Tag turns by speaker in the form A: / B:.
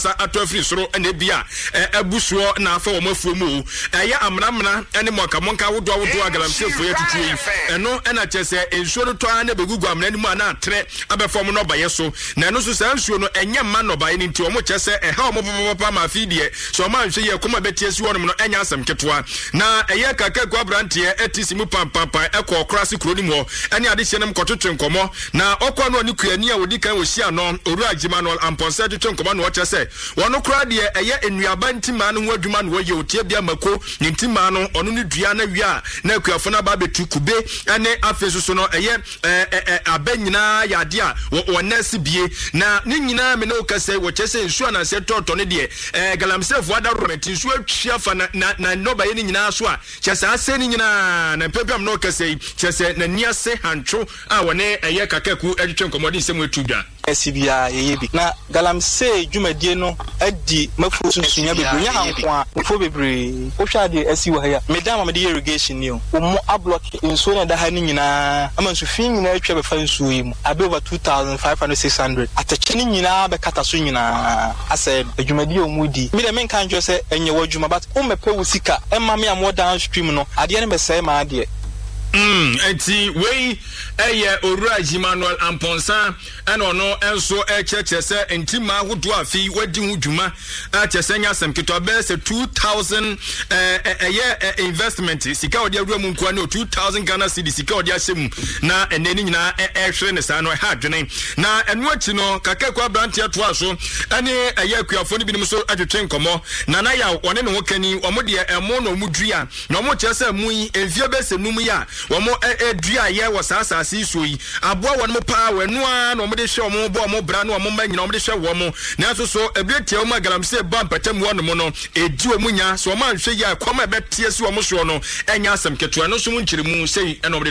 A: ato afiri soro ene bia abusuo na afa wo mafuo mu ya amramra ene mokamonka wodo agalamsefo ya tutu yi eno ena chese ensuo no to ana begugu amra ni mu ana atre abefom no baye so na eno so sa nsuo no enye ma no baye ni nti omo chese ha omo papa ma afidie so ma nhwe ye koma betie si wonom no enya asem ketwa na eye kaka kwa brantie etisi mu pampampa ekọ krasi kuro ni mu ene ade hye nem kototwe nkomo na okwa no ni kuani a wodi kan wo hia no oru agimanol amponse twetwe nkomo no chese wono kra de eye enuaba ntima no ho adwuma no ye otie bia mako ntima no ono ne dua na wia na akuafo na ba betu kube ene afeso no eye abanyina yade a wonase bie na ne nyina me no kase wo chese nsu na se toto ne de galamsefo ada rometi nsu atwia fa na noba ye ne nyina so a chese ase ne nyina na pepam no kase chese na niase hantwo a wone eye kakaku adwetwe nkomodi nsem etudwa
B: esibia yebi na galamse dwumadie no adi mafu sunsunya bebre nya hankwa fo bebre wo hwa de esi wo ha ya medama me de irrigation ni o mo ablock nso na da ha ni nyina ama nso fin nyina atwa be fa nso yi mu abe over 2500-600 atache ni nyina be kata so nyina ase dwumadie o mu di me de men kan jo se enye wo dwuma but o mepe wo sika emma me am downstream no ade ne be sai ma ade
A: enti wei eye Owura Emmanuel Amponsa eno no enso echechese entima hodo afi wadi hu dwuma achesenya asem keto be se 2000 eye investment sika odi awura mu nkwa ne 2000 Ghana cedi sika odi ahyem na eneni nyina ehwere ne sa no ha dwene na enu achi no kakakwa brantia to aso ene eye akuafo ne binim so adwetwe nkomo na ya wone ne ho kani omo de emo no mudua na omo chese mu yi enfie be se num ya womo dua ye wo sasase so yi aboa won mo pa wenu a no mo de hwe omo bo omo bra no omo ma nyina omo de hwe wo mo na so ebiretie o ma galamse ba mpatam wo no mo no edi o munya so o ma nhwe ya kwama betie si wo mo so no enya asem keto no so mu nkyere mu sei eno